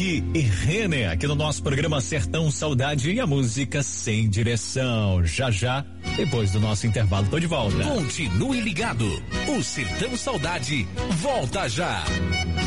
Fiuk e Renner aqui no nosso programa Sertão Saudade e a música Sem Direção. Já, depois do nosso intervalo, tô de volta. Continue ligado. O Sertão Saudade volta já.